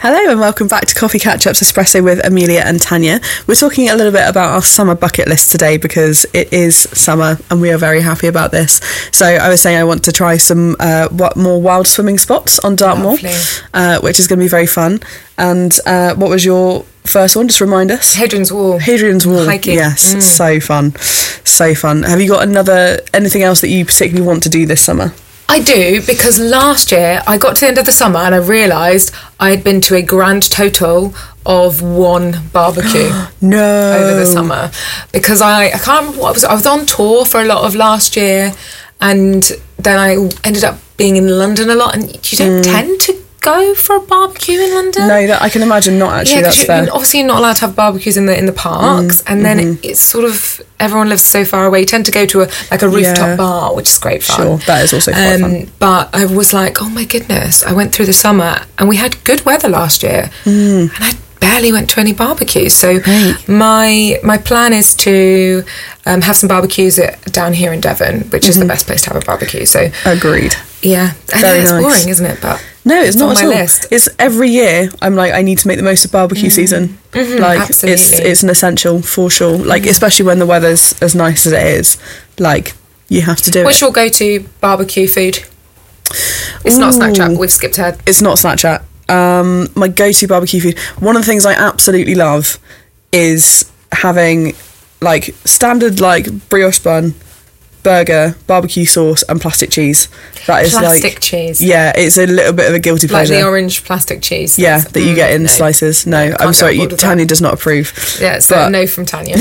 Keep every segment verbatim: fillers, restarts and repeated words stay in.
Hello and welcome back to Coffee Catch-Ups Espresso with Amelia and Tanya. We're talking a little bit about our summer bucket list today because it is summer and we are very happy about this. So I was saying I want to try some uh, what more wild swimming spots on Dartmoor, uh, which is going to be very fun. And uh, what was your first one? Just remind us. Hadrian's Wall. Hadrian's Wall. Hiking. Yes, mm. so fun. So fun. Have you got another, anything else that you particularly want to do this summer? I do, because last year I got to the end of the summer and I realised I had been to a grand total of one barbecue. No. Over the summer. Because I, I can't remember what I was, I was on tour for a lot of last year, and then I ended up being in London a lot, and you don't mm. tend to go for a barbecue in London. No, that I can imagine not actually. Yeah, that's you, fair. Obviously you're not allowed to have barbecues in the in the parks, mm, and then mm-hmm. it, it's sort of, everyone lives so far away. You tend to go to a like a rooftop yeah. bar, which is great fun. Sure, that is also quite um, fun. But I was like, oh my goodness, I went through the summer and we had good weather last year, mm. and I barely went to any barbecues. So right. my my plan is to um, have some barbecues at, down here in Devon, which mm-hmm. is the best place to have a barbecue. So agreed. Yeah, I know it's nice. Boring, isn't it? But no, it's, it's not on at my all. List. It's every year. I'm like, I need to make the most of barbecue mm. season. Mm-hmm, like, absolutely. it's it's an essential for sure. Like, mm. especially when the weather's as nice as it is. Like, you have to do What's it. What's your go-to barbecue food? It's Ooh. not Snack Chat. We've skipped ahead. It's not Snack Chat. Um, my go-to barbecue food. One of the things I absolutely love is having like standard like brioche bun, burger, barbecue sauce and plastic cheese. That is plastic like cheese. Yeah, it's a little bit of a guilty pleasure. Like the orange plastic cheese. Yeah, that you mm, get in no. slices. No, Can't I'm sorry, you, that. Tanya does not approve. Yeah, it's a no from Tanya.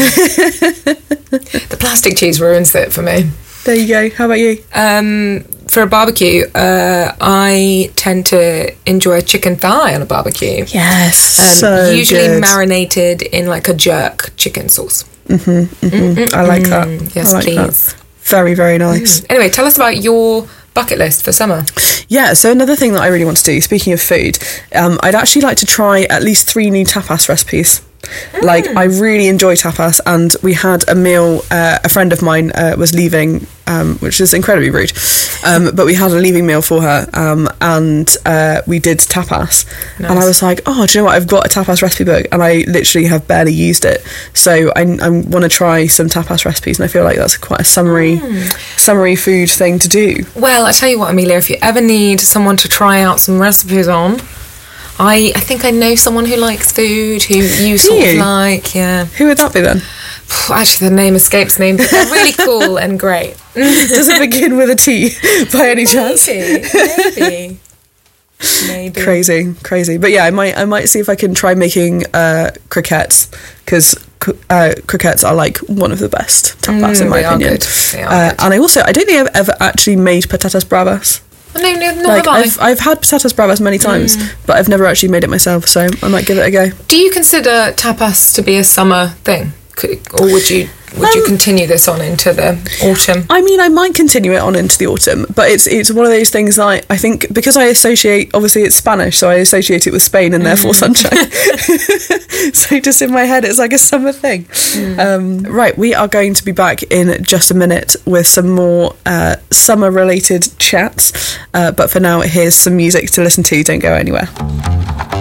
The plastic cheese ruins it for me. There you go. How about you? Um, for a barbecue, uh, I tend to enjoy a chicken thigh on a barbecue. Yes, um, so usually good. marinated in like a jerk chicken sauce. Mm-hmm, mm-hmm. I like that. Yes, I like please. That. Very, very nice. Mm. Anyway, tell us about your bucket list for summer. Yeah, so another thing that I really want to do, speaking of food, um, I'd actually like to try at least three new tapas recipes. Mm. Like, I really enjoy tapas, and we had a meal, uh, a friend of mine uh, was leaving, um, which is incredibly rude, um, but we had a leaving meal for her, um, and uh, we did tapas. Nice. And I was like, oh, do you know what, I've got a tapas recipe book, and I literally have barely used it, so I, I want to try some tapas recipes, and I feel like that's quite a summery, mm. summery food thing to do. Well, I tell you what, Amelia, if you ever need someone to try out some recipes on, I, I think I know someone who likes food, who you sort you? of like, yeah. Who would that be then? Actually, the name escapes me, but they're really cool and great. Does it begin with a T, by any chance? Maybe, maybe. Maybe. Crazy, crazy. But yeah, I might I might see if I can try making uh, croquettes, because uh, croquettes are like one of the best tapas mm, in my they opinion. Are good. They are uh, good. And I also, I don't think I've ever actually made patatas bravas. No, no, not like, have I. I've, I've had patatas bravas many times, mm. but I've never actually made it myself, so I might give it a go. Do you consider tapas to be a summer thing? Could, or would you would um, you continue this on into the autumn? I mean, I might continue it on into the autumn, but it's it's one of those things that I, I think, because I associate, obviously it's Spanish, so I associate it with Spain and therefore mm. sunshine. So just in my head, it's like a summer thing. Mm. Um, right, we are going to be back in just a minute with some more uh, summer-related chats, uh, but for now, here's some music to listen to. Don't go anywhere.